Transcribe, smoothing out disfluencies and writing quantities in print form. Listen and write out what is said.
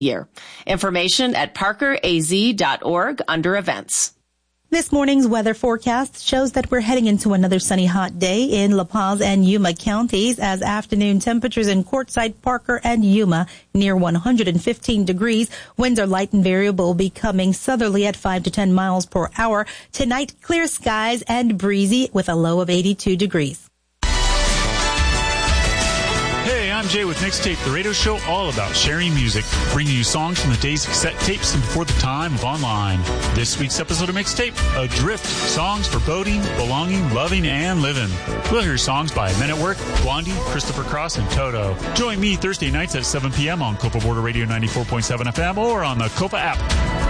year. Information at parkeraz.org under events. This morning's weather forecast shows that we're heading into another sunny hot day in La Paz and Yuma counties as afternoon temperatures in Quartzsite, Parker, and Yuma near 115 degrees. Winds are light and variable, becoming southerly at 5 to 10 miles per hour. Tonight, clear skies and breezy with a low of 82 degrees. Hey, I'm Jay with Mixtape, the radio show all about sharing music, bringing you songs from the days of cassette tapes and before the time of online. This week's episode of Mixtape, Adrift, songs for boating, belonging, loving, and living. We'll hear songs by Men at Work, Blondie, Christopher Cross, and Toto. Join me Thursday nights at 7 p.m. on Copa Border Radio 94.7 FM or on the Copa app.